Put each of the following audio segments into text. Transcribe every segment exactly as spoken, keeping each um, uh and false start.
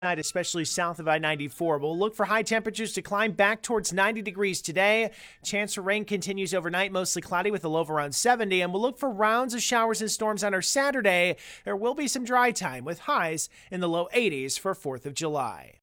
Night, especially south of I ninety-four. We'll look for high temperatures to climb back towards ninety degrees today. Chance for rain continues overnight, mostly cloudy with a low of around seventy. And we'll look for rounds of showers and storms on our Saturday. There will be some dry time with highs in the low eighties for fourth of July.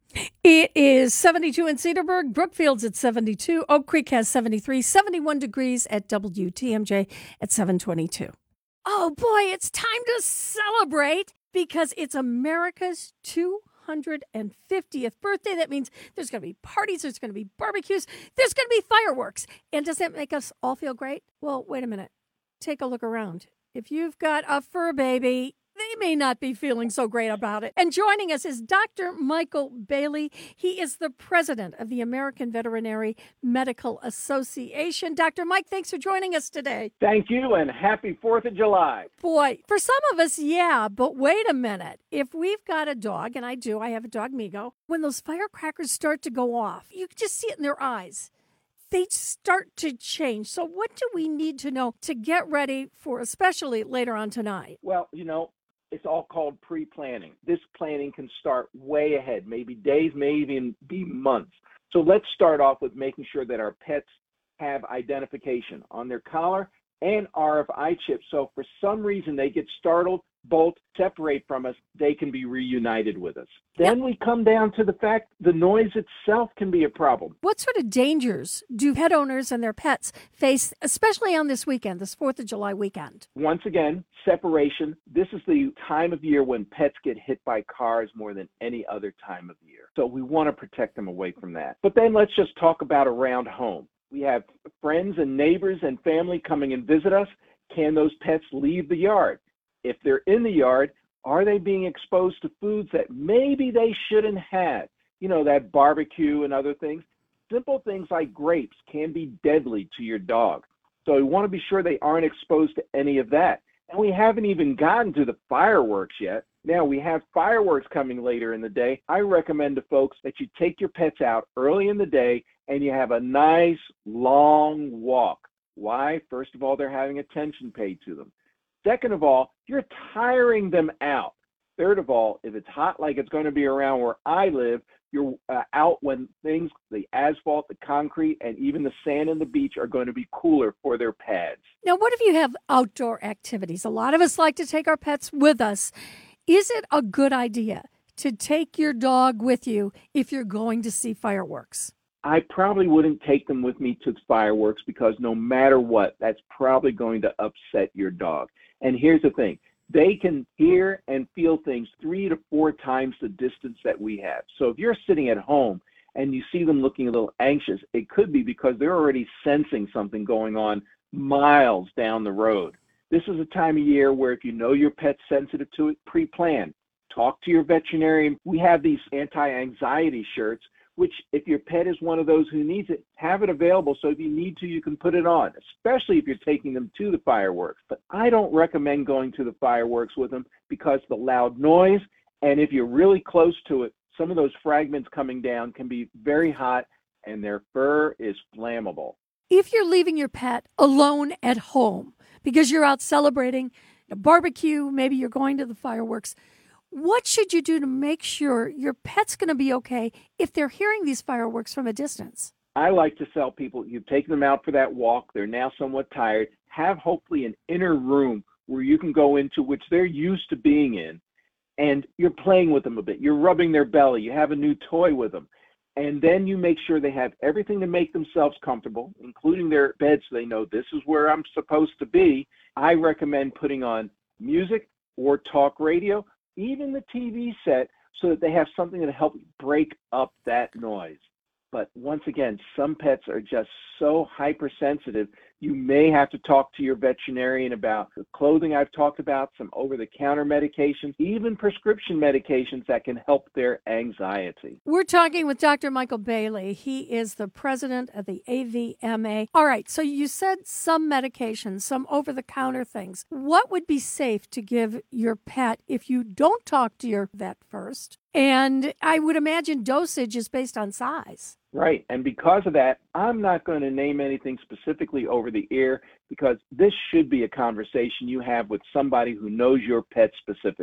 It is seventy-two in Cedarburg. Brookfield's at seventy-two. Oak Creek has seventy-three. seventy-one degrees at W T M J at seven twenty-two. Oh boy, it's time to celebrate because it's America's two hundred fiftieth birthday. That means there's going to be parties, there's going to be barbecues, there's going to be fireworks. And does that make us all feel great? Well, wait a minute. Take a look around. If you've got a fur baby, they may not be feeling so great about it. And joining us is Doctor Michael Bailey. He is the president of the American Veterinary Medical Association. Doctor Mike, thanks for joining us today. Thank you, and happy fourth of July. Boy, for some of us, yeah, but wait a minute. If we've got a dog, and I do, I have a dog, Migo, when those firecrackers start to go off, you can just see it in their eyes. They start to change. So what do we need to know to get ready for, especially later on tonight? Well, you know, it's all called pre-planning. This planning can start way ahead, maybe days, may even be months. So let's start off with making sure that our pets have identification on their collar and R F I chips. So if for some reason they get startled, bolt, separate from us, they can be reunited with us. Then Yep. we come down to the fact the noise itself can be a problem. What sort of dangers do pet owners and their pets face, especially on this weekend, this fourth of July weekend? Once again, separation. This is the time of year when pets get hit by cars more than any other time of year. So we want to protect them away from that. But then let's just talk about around home. We have friends and neighbors and family coming and visit us. Can those pets leave the yard? If they're in the yard, are they being exposed to foods that maybe they shouldn't have? You know, that barbecue and other things. Simple things like grapes can be deadly to your dog. So we want to be sure they aren't exposed to any of that. And we haven't even gotten to the fireworks yet. Now, we have fireworks coming later in the day. I recommend to folks that you take your pets out early in the day and you have a nice long walk. Why? First of all, they're having attention paid to them. Second of all, you're tiring them out. Third of all, if it's hot like it's going to be around where I live, you're uh, out when things, the asphalt, the concrete, and even the sand and the beach are going to be cooler for their pads. Now, what if you have outdoor activities? A lot of us like to take our pets with us. Is it a good idea to take your dog with you if you're going to see fireworks? I probably wouldn't take them with me to the fireworks because no matter what, that's probably going to upset your dog. And here's the thing. They can hear and feel things three to four times the distance that we have. So if you're sitting at home and you see them looking a little anxious, it could be because they're already sensing something going on miles down the road. This is a time of year where if you know your pet's sensitive to it, pre-plan. Talk to your veterinarian. We have these anti-anxiety shirts, which if your pet is one of those who needs it, have it available so if you need to, you can put it on, especially if you're taking them to the fireworks. But I don't recommend going to the fireworks with them because the loud noise, and if you're really close to it, some of those fragments coming down can be very hot and their fur is flammable. If you're leaving your pet alone at home because you're out celebrating a barbecue, maybe you're going to the fireworks, what should you do to make sure your pet's going to be okay if they're hearing these fireworks from a distance? I like to tell people, you've taken them out for that walk, they're now somewhat tired, have hopefully an inner room where you can go into which they're used to being in, and you're playing with them a bit. You're rubbing their belly. You have a new toy with them. And then you make sure they have everything to make themselves comfortable, including their bed so they know this is where I'm supposed to be. I recommend putting on music or talk radio, even the T V set, so that they have something to help break up that noise. But once again, some pets are just so hypersensitive, you may have to talk to your veterinarian about the clothing I've talked about, some over-the-counter medications, even prescription medications that can help their anxiety. We're talking with Doctor Michael Bailey. He is the president of the A V M A. All right, so you said some medications, some over-the-counter things. What would be safe to give your pet if you don't talk to your vet first? And I would imagine dosage is based on size. Right. And because of that, I'm not going to name anything specifically over the ear because this should be a conversation you have with somebody who knows your pet specifically.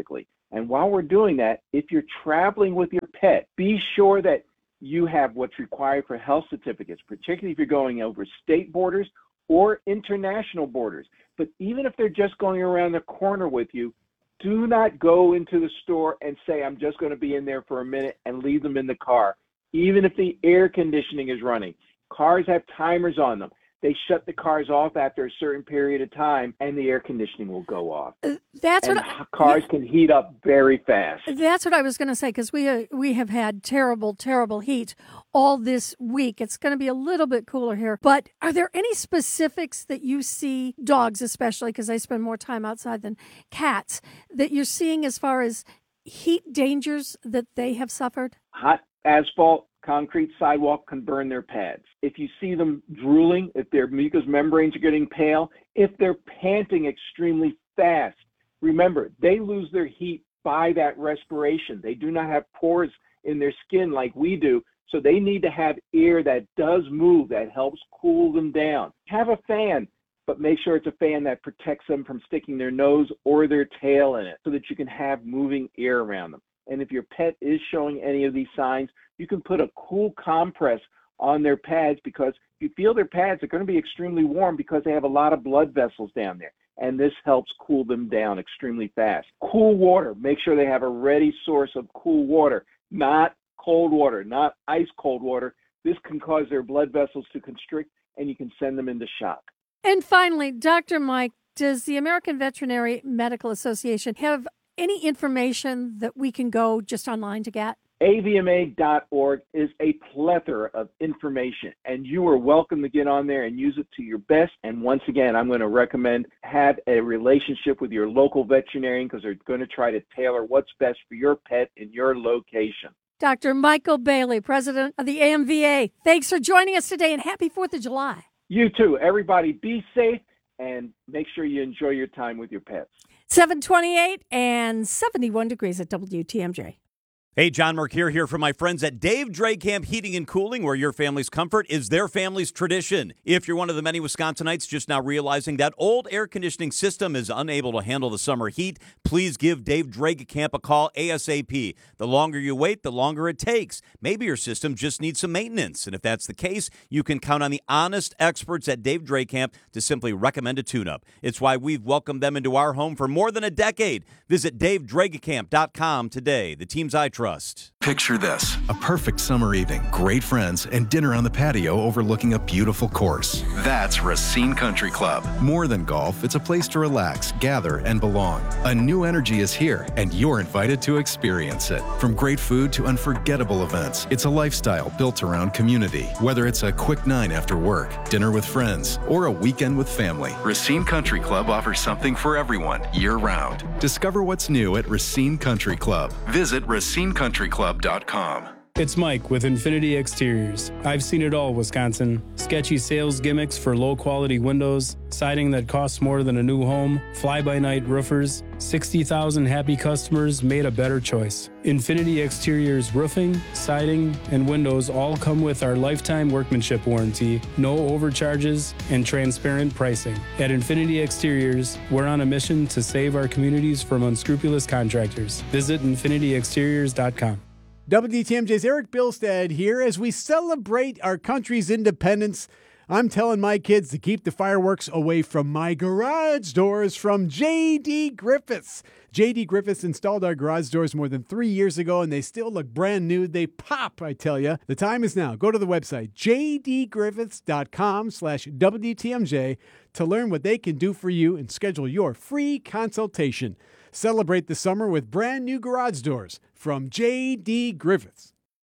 And while we're doing that, if you're traveling with your pet, be sure that you have what's required for health certificates, particularly if you're going over state borders or international borders. But even if they're just going around the corner with you, do not go into the store and say, I'm just going to be in there for a minute, and leave them in the car, even if the air conditioning is running. Cars have timers on them. They shut the cars off after a certain period of time, and the air conditioning will go off. Uh, that's and what I, cars yeah, can heat up very fast. That's what I was going to say, because we uh, we have had terrible, terrible heat all this week. It's going to be a little bit cooler here. But are there any specifics that you see, dogs especially, because I spend more time outside than cats, that you're seeing as far as heat dangers that they have suffered? Hot asphalt, concrete sidewalk can burn their pads. If you see them drooling, if their mucous membranes are getting pale, if they're panting extremely fast, remember, they lose their heat by that respiration. They do not have pores in their skin like we do, so they need to have air that does move, that helps cool them down. Have a fan, but make sure it's a fan that protects them from sticking their nose or their tail in it, so that you can have moving air around them. And if your pet is showing any of these signs, you can put a cool compress on their pads, because if you feel their pads are going to be extremely warm because they have a lot of blood vessels down there. And this helps cool them down extremely fast. Cool water. Make sure they have a ready source of cool water, not cold water, not ice cold water. This can cause their blood vessels to constrict, and you can send them into shock. And finally, Doctor Mike, does the American Veterinary Medical Association have any information that we can go just online to get? A V M A dot org is a plethora of information, and you are welcome to get on there and use it to your best. And once again, I'm going to recommend have a relationship with your local veterinarian, because they're going to try to tailor what's best for your pet in your location. Doctor Michael Bailey, president of the A M V A, thanks for joining us today, and happy fourth of July. You too. Everybody be safe, and make sure you enjoy your time with your pets. seven twenty-eight and seventy-one degrees at W T M J. Hey, John Mercure here from my friends at Dave Drakamp Heating and Cooling, where your family's comfort is their family's tradition. If you're one of the many Wisconsinites just now realizing that old air conditioning system is unable to handle the summer heat, please give Dave Drakamp a call ASAP. The longer you wait, the longer it takes. Maybe your system just needs some maintenance, and if that's the case, you can count on the honest experts at Dave Drakamp to simply recommend a tune-up. It's why we've welcomed them into our home for more than a decade. Visit dave drakamp dot com today. The teams I trust. Picture this, a perfect summer evening, great friends, and dinner on the patio overlooking a beautiful course. That's Racine Country Club. More than golf, it's a place to relax, gather, and belong. A new energy is here, and you're invited to experience it. From great food to unforgettable events, it's a lifestyle built around community. Whether it's a quick nine after work, dinner with friends, or a weekend with family, Racine Country Club offers something for everyone, year-round. Discover what's new at Racine Country Club. Visit racine country club dot com. It's Mike with Infinity Exteriors. I've seen it all, Wisconsin. Sketchy sales gimmicks for low-quality windows, siding that costs more than a new home, fly-by-night roofers. sixty thousand happy customers made a better choice. Infinity Exteriors roofing, siding, and windows all come with our lifetime workmanship warranty, no overcharges, and transparent pricing. At Infinity Exteriors, we're on a mission to save our communities from unscrupulous contractors. Visit infinity exteriors dot com. W T M J's Eric Bilstead here. As we celebrate our country's independence, I'm telling my kids to keep the fireworks away from my garage doors from J D. Griffiths. J D. Griffiths installed our garage doors more than three years ago, and they still look brand new. They pop, I tell you. The time is now. Go to the website, j d griffiths dot com slash W T M J, to learn what they can do for you and schedule your free consultation. Celebrate the summer with brand new garage doors from J D. Griffiths.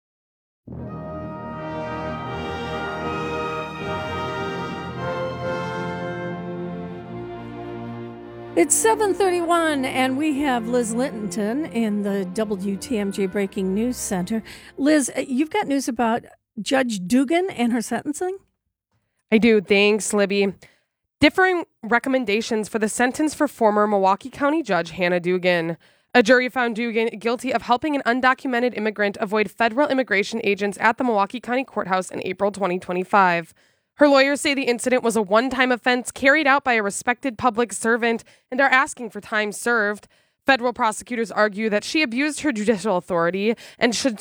It's seven thirty-one, and we have Liz Littenton in the W T M J Breaking News Center. Liz, you've got news about Judge Dugan and her sentencing? I do. Thanks, Libby. Differing recommendations for the sentence for former Milwaukee County Judge Hannah Dugan. A jury found Dugan guilty of helping an undocumented immigrant avoid federal immigration agents at the Milwaukee County Courthouse in April twenty twenty-five. Her lawyers say the incident was a one-time offense carried out by a respected public servant and are asking for time served. Federal prosecutors argue that she abused her judicial authority and should